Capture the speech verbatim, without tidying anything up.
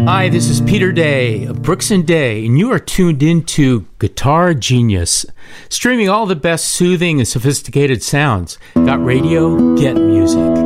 Hi, this is Peter Day of Brooks and Day, and you are tuned into Guitar Genius, streaming all the best soothing and sophisticated sounds. Got radio? Get music.